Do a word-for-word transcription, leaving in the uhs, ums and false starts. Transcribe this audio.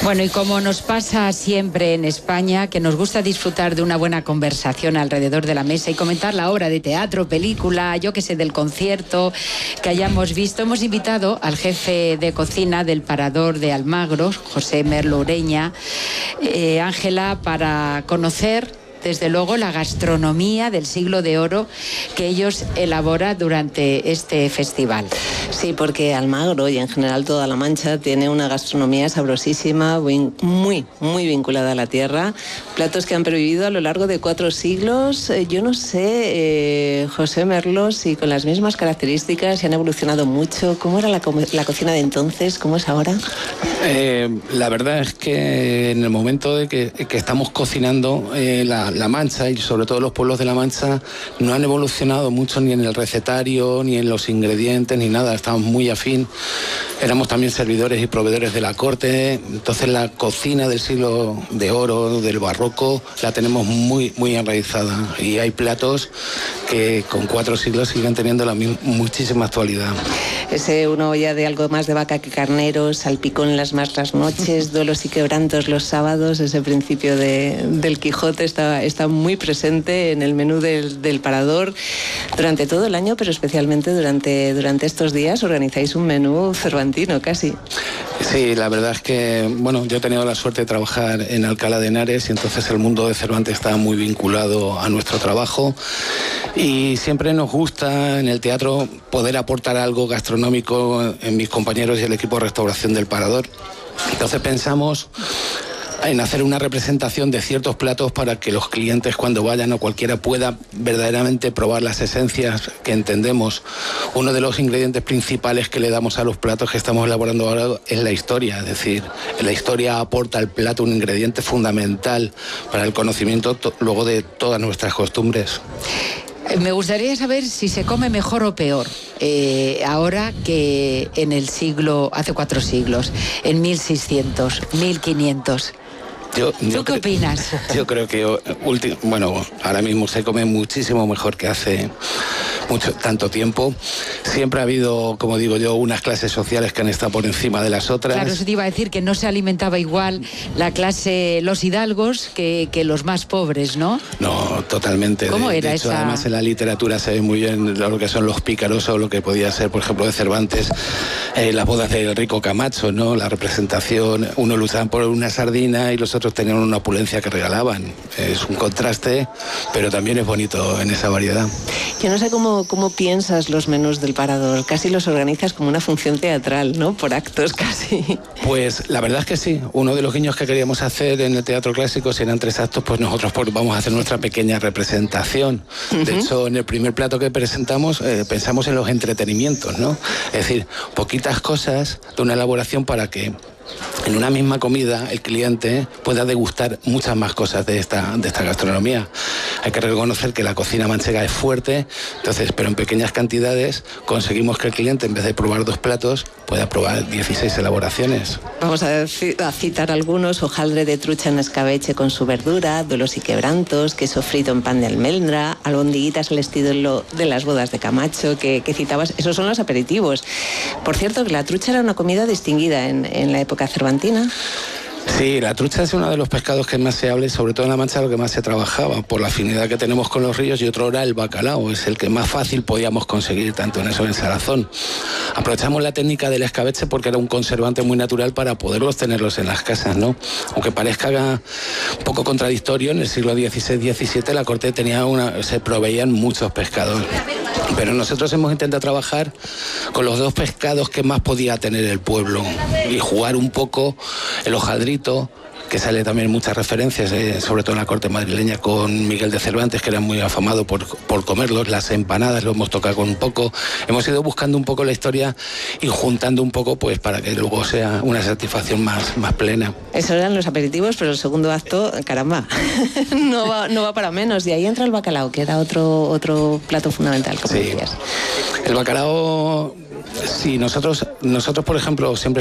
Bueno, y como nos pasa siempre en España, que nos gusta disfrutar de una buena conversación alrededor de la mesa y comentar la obra de teatro, película, yo que sé, del concierto que hayamos visto, hemos invitado al jefe de cocina del Parador de Almagro, José Merlo Ureña, eh, Ángela, para conocer desde luego la gastronomía del siglo de oro que ellos elaboran durante este festival. Sí, porque Almagro y en general toda La Mancha tiene una gastronomía sabrosísima, muy, muy, muy vinculada a la tierra. Platos que han pervivido a lo largo de cuatro siglos. Yo no sé, eh, José Merlo, si con las mismas características se han evolucionado mucho. ¿Cómo era la, co la cocina de entonces? ¿Cómo es ahora? Eh, la verdad es que en el momento de que, que estamos cocinando, eh, la, la Mancha y sobre todo los pueblos de La Mancha no han evolucionado mucho ni en el recetario, ni en los ingredientes, ni nada. Estamos muy afín. Éramos también servidores y proveedores de la corte. Entonces la cocina del siglo de oro, del barroco, la tenemos muy, muy enraizada. Y hay platos que con cuatro siglos siguen teniendo la muchísima actualidad. Ese uno ya de algo más de vaca que carnero, salpicón las más las noches, duelos y quebrantos los sábados, ese principio de, del Quijote está, está muy presente en el menú del, del Parador durante todo el año, pero especialmente durante, durante estos días organizáis un menú cervantino casi. Sí, la verdad es que, bueno, yo he tenido la suerte de trabajar en Alcalá de Henares y entonces el mundo de Cervantes está muy vinculado a nuestro trabajo y siempre nos gusta en el teatro poder aportar algo gastronómico en mis compañeros y el equipo de restauración del Parador. Entonces pensamos en hacer una representación de ciertos platos para que los clientes cuando vayan o cualquiera pueda verdaderamente probar las esencias que entendemos. Uno de los ingredientes principales que le damos a los platos que estamos elaborando ahora es la historia, es decir, la historia aporta al plato un ingrediente fundamental para el conocimiento luego de todas nuestras costumbres. Me gustaría saber si se come mejor o peor eh, ahora que en el siglo, hace cuatro siglos, en mil seiscientos, mil quinientos. Yo, ¿Tú yo qué cre- opinas? Yo creo que ulti- bueno, ahora mismo se come muchísimo mejor que hace mucho tanto tiempo. Siempre ha habido, como digo yo, unas clases sociales que han estado por encima de las otras. Claro, eso te iba a decir, que no se alimentaba igual la clase, los hidalgos, que, que los más pobres, ¿no? No, totalmente. ¿Cómo de, era de hecho, esa? Además, en la literatura se ve muy bien lo que son los pícaros o lo que podía ser, por ejemplo, de Cervantes, eh, las bodas del rico Camacho, ¿no? La representación, uno luchaban por una sardina y los otros tenían una opulencia que regalaban. Es un contraste, pero también es bonito en esa variedad. Yo no sé cómo, cómo piensas los menús del Parador, casi los organizas como una función teatral, ¿no? Por actos casi. Pues la verdad es que sí. Uno de los guiños que queríamos hacer en el teatro clásico, si eran tres actos, pues nosotros vamos a hacer nuestra pequeña representación. Uh-huh. De hecho, en el primer plato que presentamos eh, pensamos en los entretenimientos, ¿no? Es decir, poquitas cosas de una elaboración para que en una misma comida el cliente pueda degustar muchas más cosas de esta, de esta gastronomía. Hay que reconocer que la cocina manchega es fuerte, entonces, pero en pequeñas cantidades conseguimos que el cliente, en vez de probar dos platos, pueda probar dieciséis elaboraciones. Vamos a, a citar algunos: hojaldre de trucha en escabeche con su verdura, duelos y quebrantos, queso frito en pan de almendra, albondiguitas al estilo de las bodas de Camacho, que, que citabas. Esos son los aperitivos. Por cierto, que la trucha era una comida distinguida en, en la época cervantina. Sí, la trucha es uno de los pescados que más se habla y sobre todo en La Mancha lo que más se trabajaba por la afinidad que tenemos con los ríos, y otro era el bacalao, es el que más fácil podíamos conseguir tanto en eso en salazón. Aprovechamos la técnica del escabeche porque era un conservante muy natural para poderlos tenerlos en las casas, ¿no? Aunque parezca un poco contradictorio, en el siglo dieciséis diecisiete la corte tenía una, se proveían muchos pescados. Pero nosotros hemos intentado trabajar con los dos pescados que más podía tener el pueblo y jugar un poco el hojaldrito, que sale también muchas referencias, eh, sobre todo en la corte madrileña, con Miguel de Cervantes, que era muy afamado por, por comerlos, las empanadas, lo hemos tocado con un poco. Hemos ido buscando un poco la historia y juntando un poco, pues para que luego sea una satisfacción más, más plena. Esos eran los aperitivos, pero el segundo acto, caramba, no va, no va para menos. Y ahí entra el bacalao, que era otro, otro plato fundamental, como sí. decías. El bacalao, sí, nosotros, nosotros, por ejemplo, siempre